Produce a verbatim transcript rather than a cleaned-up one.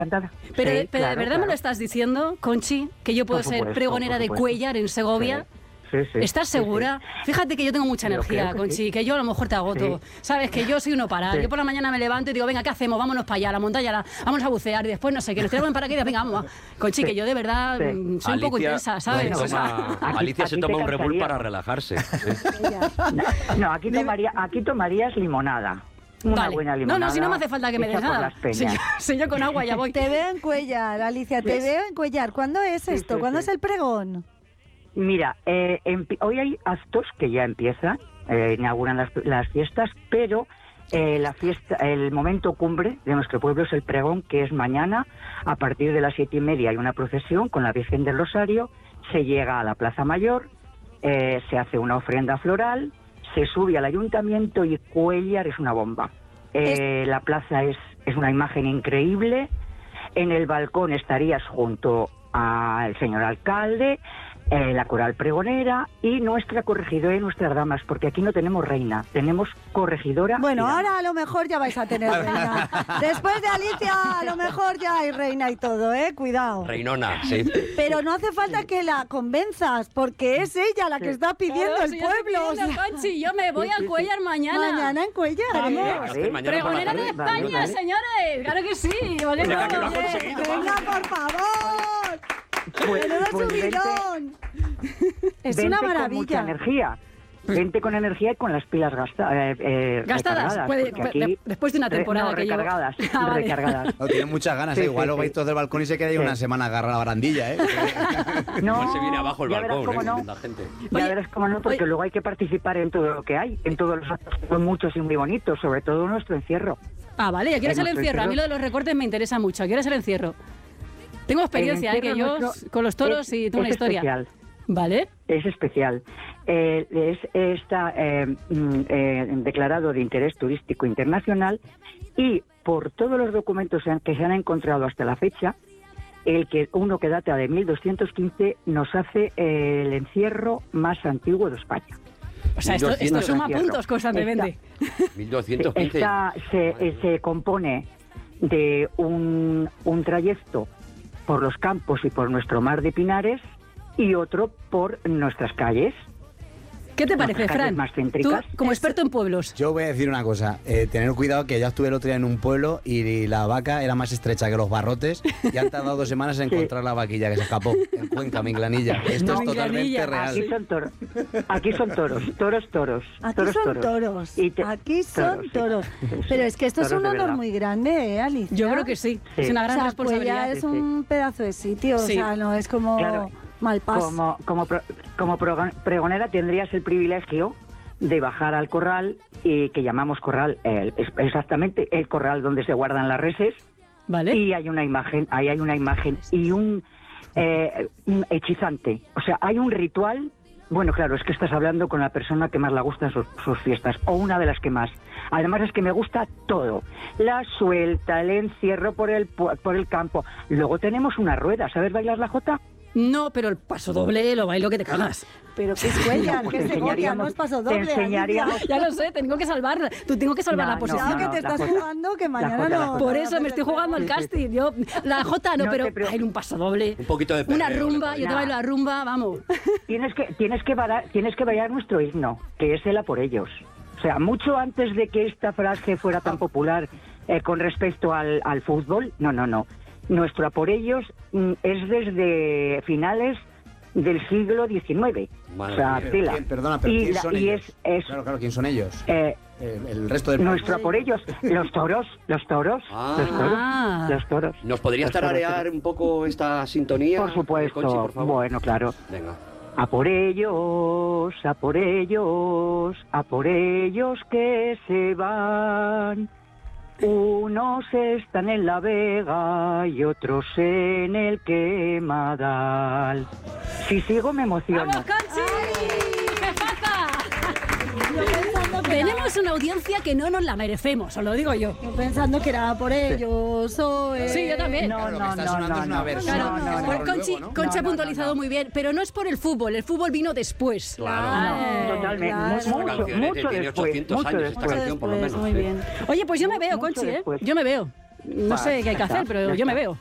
encantada. Pero, Sí, pero claro, ¿de verdad claro. me lo estás diciendo, Conchi, que yo puedo Por ser supuesto, pregonera por de supuesto. Cuéllar en Segovia? Sí, sí. ¿Estás sí, segura? sí. Fíjate que yo tengo mucha Yo energía, creo que Conchi, sí. que yo a lo mejor te agoto. Sí. Sabes que yo soy uno parar. Sí. Yo por la mañana me levanto y digo, venga, ¿qué hacemos? Vámonos para allá, a la montaña, la- vamos a bucear y después no sé qué, nos tiramos en paracaídas, venga, vamos. Conchi, Sí. que yo de verdad Sí. mm, soy un poco Alicia intensa, ¿sabes? se O sea, toma- Aquí- Alicia se aquí toma te un Red Bull cansaría. para relajarse. ¿eh? No, no, aquí, tomaría, aquí tomarías limonada. Una vale. buena No, limonada. no, si no me hace falta que me hecha des por nada. las peñas. Si yo, si yo con agua ya voy. Te veo en Cuéllar, Alicia, te Sí. veo en Cuéllar. ¿Cuándo es Sí, esto? sí, ¿Cuándo sí. es el pregón? Mira, eh, empi- hoy hay actos que ya empiezan, eh, inauguran las, las fiestas, pero eh, la fiesta, el momento cumbre de nuestro pueblo es el pregón, que es mañana. A partir de las siete y media hay una procesión con la Virgen del Rosario, se llega a la Plaza Mayor, eh, se hace una ofrenda floral, se sube al ayuntamiento y Cuéllar es una bomba. Eh, La plaza es, es una imagen increíble. En el balcón estarías junto al señor alcalde, eh, la coral pregonera y nuestra corregidora y nuestras damas, porque aquí no tenemos reina, tenemos corregidora. Bueno, y dama. ahora a lo mejor ya vais a tener reina. Después de Alicia, a lo mejor ya hay reina y todo, ¿eh? Cuidado. Reinona, sí. Pero no hace falta que la convenzas, porque es ella la que está pidiendo Claro, el si yo estoy pueblo. o pidiendo, sea, Conchi, yo me voy Sí, sí, a sí. Cuéllar mañana. mañana en Cuéllar. Vamos. ¿eh? Hacer mañana por la Pregonera de tarde. España, Vale. señores. Claro que sí. ¿por qué Venga, no? que lo ha Bien. conseguido. Venga, por favor. Pues- ¡Menudo pues vente- subidón! Es Vente una con mucha maravilla. energía. Vente con energía y con las pilas gasta, eh, eh, Gastadas, recargadas, puede- porque de- aquí- después de una re- temporada no, que llevo. recargadas, Ah, vale. recargadas. No, tienen muchas ganas, Sí, ¿eh? Igual sí, lo veis sí. todos del balcón y se queda ahí Sí. una semana agarrada a la barandilla, ¿eh? No, Igual se viene abajo el ya verás balcón, cómo ¿eh? no. La gente. Ya Oye, verás cómo no, porque oye. luego hay que participar en todo lo que hay, en todos los actos, que son muchos y muy bonitos, sobre todo nuestro encierro. Ah, vale, ¿a qué hora es el En nuestro encierro? A mí lo interior. de los recortes me interesa mucho. ¿A qué hora es el encierro? Tengo experiencia, El ¿eh? Que encierro yo nuestro con los toros es- y tengo una es historia. especial. ¿Vale? Es especial. Eh, es, está eh, mm, eh, declarado de interés turístico internacional y por todos los documentos que se han encontrado hasta la fecha, el que uno que data de mil doscientos quince nos hace eh, el encierro más antiguo de España. O sea, esto, esto mil doscientos suma encierro. puntos constantemente. mil doscientos quince. Está, se, eh, se compone de un, un trayecto por los campos y por nuestro mar de Pinares y otro por nuestras calles. ¿Qué te parece, Las calles Fran? más Tú, céntricas. como experto en pueblos. Yo voy a decir una cosa, eh, tener cuidado que ya estuve el otro día en un pueblo y la vaca era más estrecha que los barrotes y han tardado dos semanas en Sí. encontrar la vaquilla que se escapó en Cuenca, Minglanilla. Esto No, es totalmente Minglanilla, real. Aquí son toros. Aquí son toros, toros, toros. Aquí toros, son toros. toros. Y te- Aquí son sí. toros. Sí, sí. Pero es que esto es Toros un de honor verdad. muy grande, ¿eh, Alicia? Yo creo que sí. Sí. Es una O gran sea, responsabilidad. Cuéllar es Sí, sí. un pedazo de sitio, Sí. o sea, no es como Claro. Malpás. Como, como, pro- como progon- pregonera tendrías el privilegio de bajar al corral, y que llamamos corral, eh, es- exactamente el corral donde se guardan las reses, ¿Vale? y hay una imagen, ahí hay una imagen y un, eh, un hechizante. O sea, hay un ritual. Bueno, claro, es que estás hablando con la persona que más le gustan sus, sus fiestas, o una de las que más. Además es que me gusta todo. La suelta, el encierro por el pu- por el campo. Luego tenemos una rueda. ¿Sabes bailar la jota? No, pero el paso doble lo bailo que te cagas. Pero que es Cuéllar, No, pues que te es Segovia, enseñaríamos- no es paso te doble. enseñaríamos- Alicia. Ya lo sé, tengo que salvarla. Tú tengo que salvar No, la no, posición. Cuidado no, que te la estás jota. jugando, que La mañana jota, la no. jota. Por no eso vas me a estoy hacer jugando al juego. casting. Yo, la Jota no, No pero te preocupes. hay un paso doble. Un poquito de Una perreo, rumba, le yo te podía. bailo la rumba, vamos. Tienes que tienes que bailar, tienes que bailar nuestro himno, que es el A por ellos. O sea, mucho antes de que esta frase fuera tan popular eh, con respecto al, al fútbol, no, no, no. Nuestro A por ellos mm, es desde finales del siglo diecinueve. Madre O sea, mía. tela. ¿Quién? Perdona, pero y ¿quién la- son y ellos? es, es Claro, claro, ¿quién son ellos? eh, El, el resto del nuestro A por ellos, los toros, los toros, Ah. los toros, Ah. los toros. ¿Nos podrías Los toros, tararear un poco esta sintonía? Por supuesto, Conchi, por favor? bueno, claro. Venga. A por ellos, a por ellos, a por ellos que se van. Unos están en La Vega y otros en el Quemadal. Si sigo me emociono. ¡Vamos, Conchi! ¡Jefaza! Yo pensando que era- Tenemos una audiencia que no nos la merecemos, os lo digo yo. yo pensando que era por ellos o... eh, Sí, yo también. No, Claro, lo que no, está no, sonando no, es una no. versión. Claro, No, no, Claro, no. pues luego, Conchi, ¿no? Conchi ha No, no, puntualizado no. muy bien, pero no es por el fútbol, el fútbol vino después. Claro. Claro. Totalmente, Claro. mucho, Una canción, ¿eh? mucho Tiene después, ochocientos mucho años esta después. canción, por lo Después, menos. muy ¿eh? bien. Oye, pues yo me veo, Mucho Conchi, ¿eh? después. Yo me veo. No sé qué hay que hacer, pero Ya yo me está. veo.